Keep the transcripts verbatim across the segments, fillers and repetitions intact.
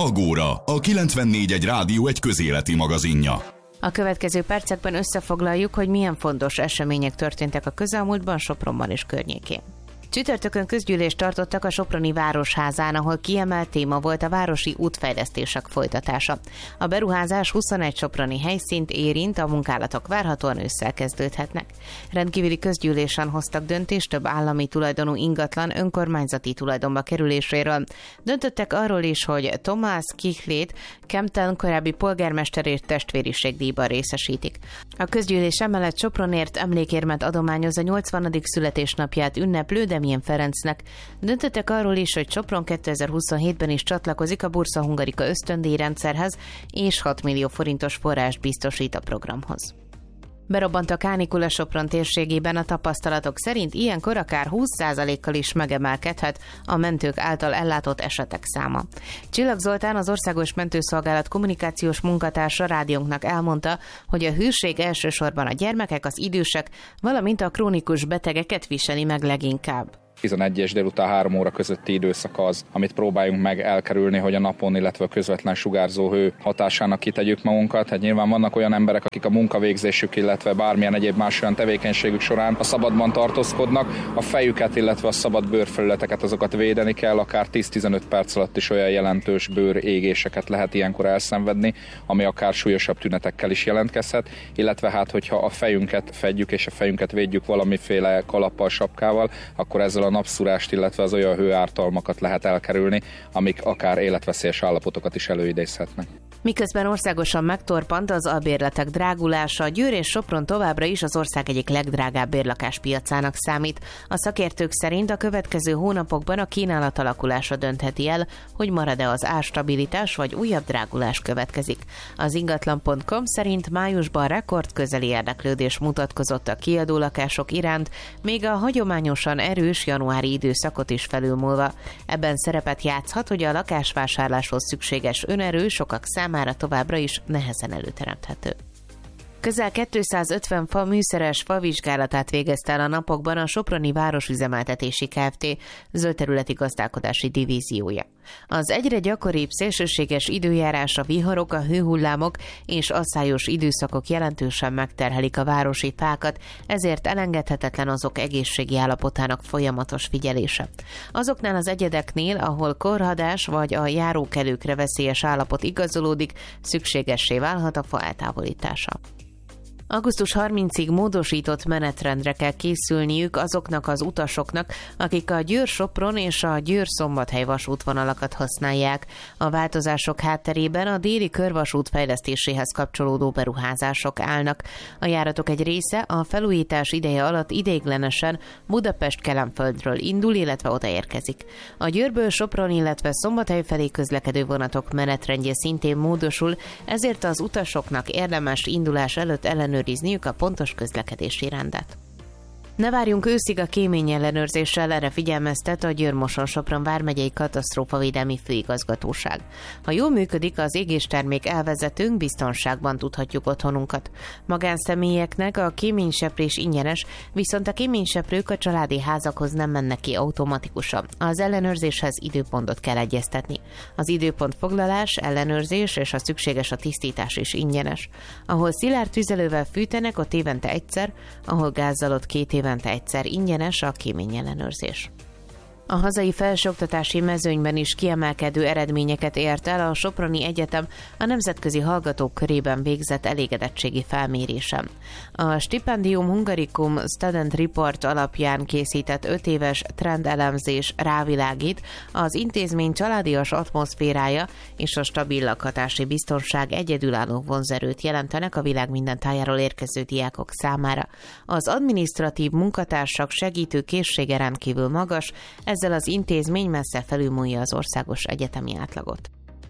Agóra, a kilencvennégy egy rádió egy közéleti magazinja. A következő percekben összefoglaljuk, hogy milyen fontos események történtek a közelmúltban Sopronban és környékén. Csütörtökön közgyűlést tartottak a Soproni Városházán, ahol kiemelt téma volt a városi útfejlesztések folytatása. A beruházás huszonegy soproni helyszínt érint, a munkálatok várhatóan ősszel kezdődhetnek. Rendkívüli közgyűlésen hoztak döntést több állami tulajdonú ingatlan önkormányzati tulajdonba kerüléséről. Döntöttek arról is, hogy Tomás Kichlét Kempten korábbi polgármesterért testvériségdíjban részesítik. A közgyűlés emellett Sopronért emlékérmet adományoz a nyolcvanadik születésnapját ünneplő Demjén Ferencnek. Döntöttek arról is, hogy Sopron kétezer-huszonhétben is csatlakozik a Bursa Hungarika ösztöndíjrendszerhez, és hat millió forintos forrást biztosít a programhoz. Berobbant a kánikula Sopron térségében, a tapasztalatok szerint ilyenkor akár húsz százalékkal is megemelkedhet a mentők által ellátott esetek száma. Csillag Zoltán, az Országos Mentőszolgálat kommunikációs munkatársa rádiónknak elmondta, hogy a hőség elsősorban a gyermekek, az idősek, valamint a krónikus betegeket viseli meg leginkább. tizenegy és délután három óra közötti időszak az, amit próbáljunk meg elkerülni, hogy a napon, illetve a közvetlen sugárzó hő hatásának kitegyük magunkat. Hát nyilván vannak olyan emberek, akik a munkavégzésük, illetve bármilyen egyéb más olyan tevékenységük során a szabadban tartózkodnak. A fejüket, illetve a szabad bőrfelületeket, azokat védeni kell, akár tíz-tizenöt perc alatt is olyan jelentős bőrégéseket lehet ilyenkor elszenvedni, ami akár súlyosabb tünetekkel is jelentkezhet, illetve hát, hogyha a fejünket fedjük és a fejünket védjük valamiféle kalappal, sapkával, akkor ezzel a napszúrást, illetve az olyan hőártalmakat lehet elkerülni, amik akár életveszélyes állapotokat is előidézhetnek. Miközben országosan megtorpant az albérletek drágulása, Győr és Sopron továbbra is az ország egyik legdrágább bérlakáspiacának számít. A szakértők szerint a következő hónapokban a kínálat alakulása döntheti el, hogy marad-e az árstabilitás, vagy újabb drágulás következik. Az ingatlan pont com szerint májusban rekordközeli érdeklődés mutatkozott a kiadó lakások iránt, még a hagyományosan erős januári időszakot is felülmúlva. Ebben szerepet játszhat, hogy a lakásvásárláshoz szükséges önerő sokak számára továbbra is nehezen előteremthető. Közel kétszázötven fa műszeres favizsgálatát végezte el a napokban a Soproni Városüzemeltetési Kft. Zöldterületi gazdálkodási divíziója. Az egyre gyakoribb szélsőséges időjárás, a viharok, a hőhullámok és asszályos időszakok jelentősen megterhelik a városi fákat, ezért elengedhetetlen azok egészségi állapotának folyamatos figyelése. Azoknál az egyedeknél, ahol korhadás vagy a járókelőkre veszélyes állapot igazolódik, szükségessé válhat a fa eltávolítása. augusztus harmincadikáig módosított menetrendre kell készülniük azoknak az utasoknak, akik a Győr-Sopron és a Győr-Szombathely vasútvonalakat használják. A változások hátterében a déli körvasút fejlesztéséhez kapcsolódó beruházások állnak. A járatok egy része a felújítás ideje alatt ideiglenesen Budapest-Kelenföldről indul, illetve odaérkezik. A Győrből Sopron, illetve Szombathely felé közlekedő vonatok menetrendje szintén módosul, ezért az utasoknak érdemes indulás előtt ellenőrizni a pontos közlekedési rendet. Ne várjunk őszig a kémény ellenőrzéssel, erre figyelmeztet a Győr-Moson-Sopron vármegyei katasztrófavédelmi főigazgatóság. Ha jól működik az égéstermék elvezetőnk, biztonságban tudhatjuk otthonunkat. Magánszemélyeknek a kéményseprés ingyenes, viszont a kéményseprők a családi házakhoz nem mennek ki automatikusan. Az ellenőrzéshez időpontot kell egyeztetni. Az időpont foglalás, ellenőrzés és a szükséges a tisztítás is ingyenes. Ahol szilárd tüzelővel fűtenek, ott évente egyszer, ahol gázzal ott két évente egyszer ingyenes a kéményellenőrzés. A hazai felsőoktatási mezőnyben is kiemelkedő eredményeket ért el a Soproni Egyetem a nemzetközi hallgatók körében végzett elégedettségi felmérésen. A Stipendium Hungaricum Student Report alapján készített öt éves trendelemzés rávilágít, az intézmény családias atmoszférája és a stabil lakhatási biztonság egyedülálló vonzerőt jelentenek a világ minden tájáról érkező diákok számára. Az adminisztratív munkatársak segítő készsége rendkívül magas, ezzel az intézmény messze felülmúlja az országos egyetemi átlagot.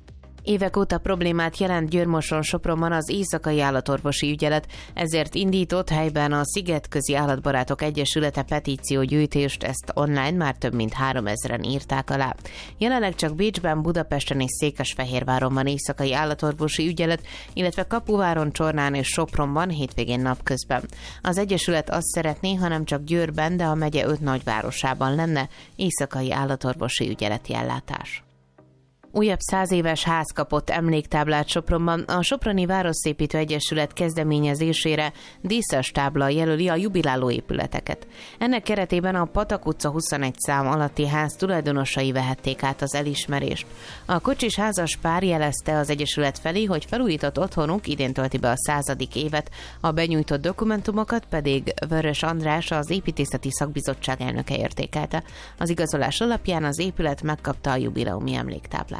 Évek óta problémát jelent Győr-Moson-Sopronban az éjszakai állatorvosi ügyelet, ezért indított helyben a Szigetközi Állatbarátok Egyesülete petíciógyűjtést, ezt online már több mint háromezren írták alá. Jelenleg csak Bécsben, Budapesten és Székesfehérváron van éjszakai állatorvosi ügyelet, illetve Kapuváron, Csornán és Sopronban hétvégén napközben. Az Egyesület azt szeretné, ha nem csak Győrben, de a megye öt nagyvárosában lenne éjszakai állatorvosi ügyeleti ellátás. Újabb száz éves ház kapott emléktáblát Sopronban. A Soproni Városszépítő Egyesület kezdeményezésére díszes tábla jelöli a jubiláló épületeket. Ennek keretében a Patak utca huszonegy szám alatti ház tulajdonosai vehették át az elismerést. A kocsis házas pár jelezte az Egyesület felé, hogy felújított otthonuk idén tölti be a századik évet, a benyújtott dokumentumokat pedig Vörös András, az építészeti szakbizottság elnöke értékelte. Az igazolás alapján az épület megkapta a jubileumi emléktáblát.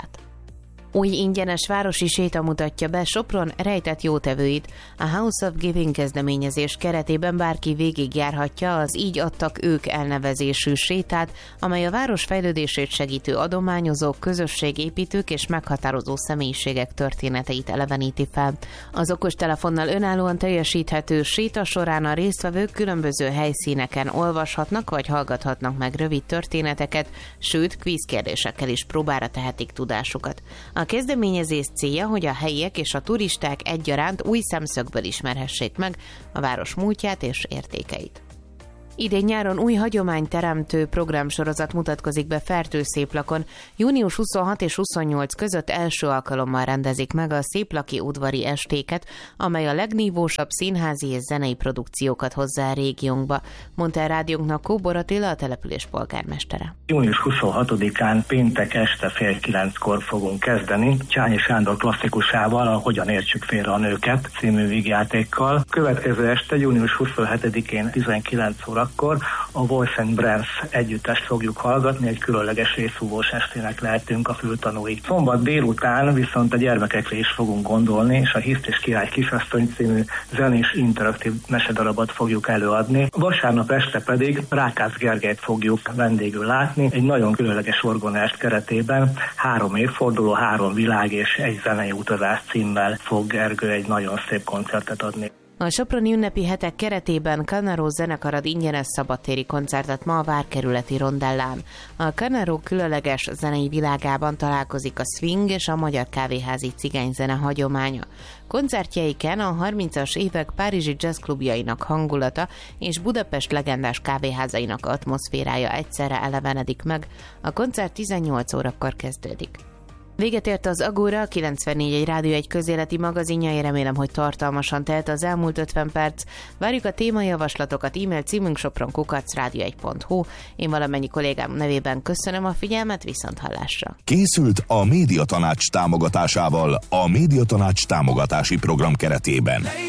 Új ingyenes városi séta mutatja be Sopron rejtett jótevőit. A House of Giving kezdeményezés keretében bárki végigjárhatja az Így adtak ők elnevezésű sétát, amely a város fejlődését segítő adományozók, közösségépítők és meghatározó személyiségek történeteit eleveníti fel. Az okostelefonnal önállóan teljesíthető séta során a résztvevők különböző helyszíneken olvashatnak vagy hallgathatnak meg rövid történeteket, sőt, kvízkérdésekkel is próbára tehetik tudásukat. A kezdeményezés célja, hogy a helyiek és a turisták egyaránt új szemszögből ismerhessék meg a város múltját és értékeit. Idén nyáron új hagyományteremtő programsorozat mutatkozik be Fertőszéplakon. június huszonhat és huszonnyolc között első alkalommal rendezik meg a Széplaki udvari estéket, amely a legnívósabb színházi és zenei produkciókat hozzá a régiónkba, mondta a rádiónknak Kóbor Attila, a település polgármestere. június huszonhatodikán péntek este fél kilenckor fogunk kezdeni Csányi Sándor klasszikusával, a Hogyan értsük félre a nőket című vígjátékkal. Következő este június huszonhetedikén tizenkilenc órakor a Voice and Brands együttest fogjuk hallgatni, egy különleges részfúvós estének lehetünk a fültanúi. Szombat délután viszont a gyermekekre is fogunk gondolni, és a Hiszt és Király kisasszony című zenés interaktív mesedarabot fogjuk előadni. Vasárnap este pedig Rákász Gergelyt fogjuk vendégül látni, egy nagyon különleges orgonást keretében, három évforduló, három világ és egy zenei utazás címmel fog Gergő egy nagyon szép koncertet adni. A soproni ünnepi hetek keretében Canaro zenekarad ingyenes szabadtéri koncertet ma a Várkerületi Rondellán. A Canaro különleges zenei világában találkozik a swing és a magyar kávéházi cigányzene hagyománya. Koncertjeiken a harmincas évek párizsi jazzklubjainak hangulata és Budapest legendás kávéházainak atmoszférája egyszerre elevenedik meg. A koncert tizennyolc órakor kezdődik. Véget ért az Agóra, kilencvennégy egy Rádió egy közéleti magazinja, én remélem, hogy tartalmasan telt az elmúlt ötven perc. Várjuk a témajavaslatokat, e-mail címünk sopron kukac rádió egy pont hu. Én valamennyi kollégám nevében köszönöm a figyelmet, viszont hallásra. Készült a Médiatanács támogatásával a Médiatanács támogatási program keretében.